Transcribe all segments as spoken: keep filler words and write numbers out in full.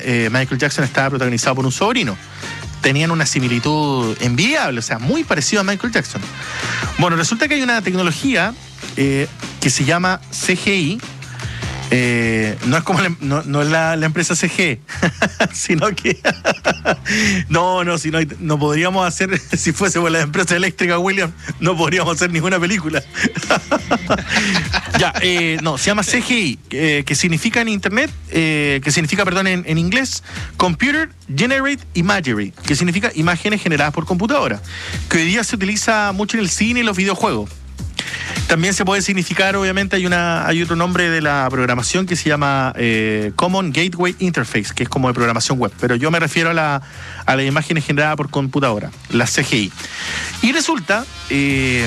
eh, Michael Jackson estaba protagonizado por un sobrino. Tenían una similitud envidiable, o sea, muy parecido a Michael Jackson. Bueno, resulta que hay una tecnología eh, que se llama C G I. Eh, no es como la, no, no es la, la empresa C G, sino que no, no, si no, no podríamos hacer, si fuese por la empresa eléctrica, William, no podríamos hacer ninguna película. Ya, eh, no, se llama C G I, eh, que significa en internet, eh, que significa, perdón, en, en inglés, Computer Generate Imagery, que significa imágenes generadas por computadora, que hoy día se utiliza mucho en el cine y los videojuegos. También se puede significar, obviamente, hay una hay otro nombre de la programación que se llama eh, Common Gateway Interface, que es como de programación web, pero yo me refiero a la, a las imágenes generadas por computadora, la C G I. Y resulta eh,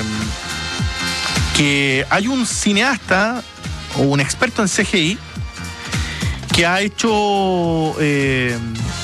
que hay un cineasta o un experto en C G I que ha hecho eh,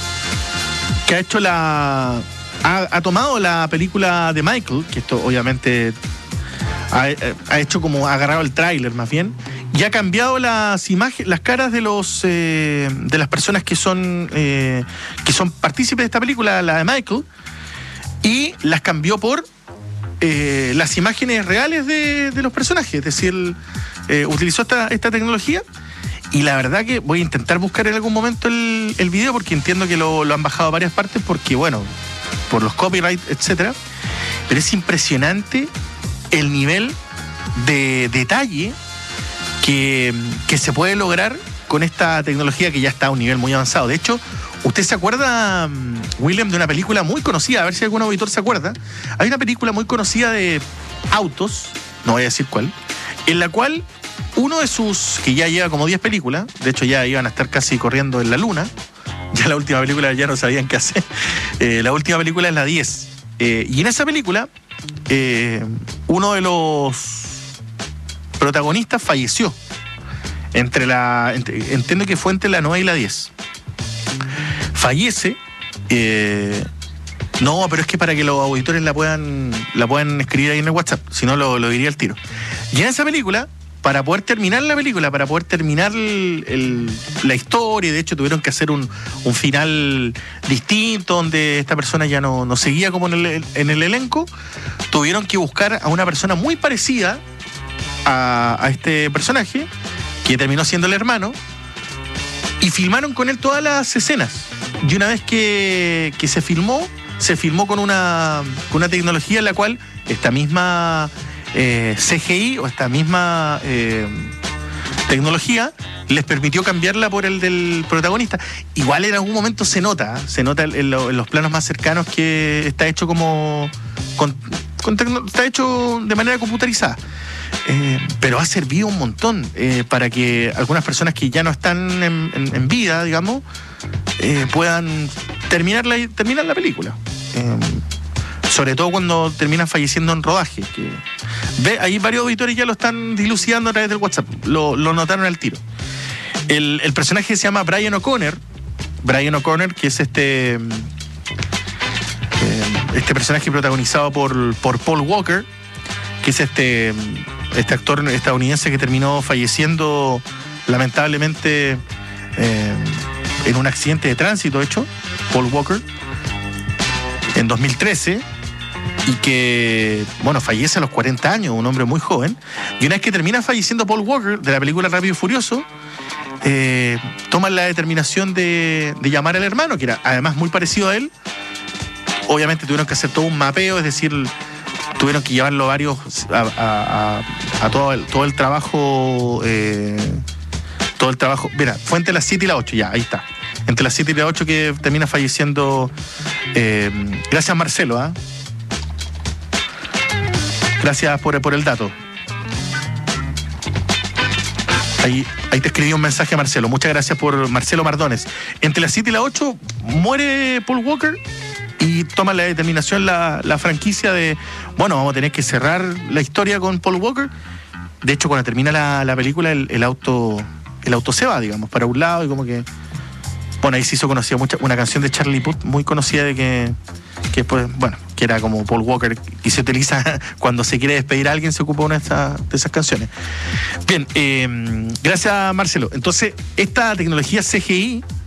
que ha hecho la ha, ha tomado la película de Michael, que esto obviamente Ha, ha hecho como, ha agarrado el tráiler más bien, y ha cambiado las imágenes, las caras de los eh, de las personas que son eh, que son partícipes de esta película, la de Michael, y las cambió por eh, las imágenes reales de, de los personajes. Es decir, eh, utilizó esta, esta tecnología, y la verdad que voy a intentar buscar en algún momento el, el video, porque entiendo que lo, lo han bajado a varias partes, porque bueno, por los copyright, etcétera. Pero es impresionante el nivel de detalle que, que se puede lograr con esta tecnología, que ya está a un nivel muy avanzado. De hecho, ¿usted se acuerda, William, de una película muy conocida? A ver si algún auditor se acuerda. Hay una película muy conocida de autos, no voy a decir cuál, en la cual uno de sus, que ya lleva como diez películas, de hecho ya iban a estar casi corriendo en la luna, ya la última película ya no sabían qué hacer, eh, la última película es la diez, eh, y en esa película Eh, uno de los protagonistas falleció entre la entre, entiendo que fue entre la nueve y la diez. Fallece eh, no, pero es que para que los auditores la puedan la puedan escribir ahí en el WhatsApp, si no lo, lo diría al tiro. Y en esa película, para poder terminar la película, para poder terminar el, el, la historia, de hecho tuvieron que hacer un, un final distinto, donde esta persona ya no, no seguía como en el, en el elenco, tuvieron que buscar a una persona muy parecida a, a este personaje, que terminó siendo el hermano, y filmaron con él todas las escenas. Y una vez que, que se filmó, se filmó con una, con una tecnología en la cual esta misma Eh, C G I o esta misma eh, tecnología les permitió cambiarla por el del protagonista. Igual en algún momento se nota, se nota en, en, lo, en los planos más cercanos que está hecho como con, con tecno, está hecho de manera computarizada. Eh, pero ha servido un montón eh, para que algunas personas que ya no están en, en, en vida, digamos, eh, puedan terminar la, terminar la película. Eh, sobre todo cuando terminan falleciendo en rodaje. Que ve, ahí varios auditores ya lo están dilucidando a través del WhatsApp, lo, lo notaron al tiro. El, el personaje se llama Brian O'Connor, Brian O'Connor, que es este eh, este personaje protagonizado por, por Paul Walker, que es este, este actor estadounidense que terminó falleciendo lamentablemente eh, en un accidente de tránsito hecho, Paul Walker, en dos mil trece, y que, bueno, fallece a los cuarenta años, un hombre muy joven. Y una vez que termina falleciendo Paul Walker de la película Rápido y Furioso, eh, toman la determinación de, de llamar al hermano, que era además muy parecido a él. Obviamente tuvieron que hacer todo un mapeo, es decir, tuvieron que llevarlo a varios a, a, a, a todo, el, todo el trabajo eh, todo el trabajo, mira, fue entre las siete y las ocho, ya, ahí está, entre las siete y las ocho que termina falleciendo. eh, gracias Marcelo, ¿eh? Gracias por, por el dato. Ahí, ahí te escribí un mensaje a Marcelo. Muchas gracias por Marcelo Mardones. Entre las siete y las ocho muere Paul Walker y toma la determinación la, la franquicia de, bueno, vamos a tener que cerrar la historia con Paul Walker. De hecho, cuando termina la, la película, el, el auto el auto se va, digamos, para un lado, y como que, bueno, ahí se hizo conocida mucha, una canción de Charlie Puth muy conocida de que, que pues, bueno, que era como Paul Walker, y se utiliza cuando se quiere despedir a alguien, se ocupa una de, esta, de esas canciones. Bien, eh, gracias Marcelo. Entonces, esta tecnología C G I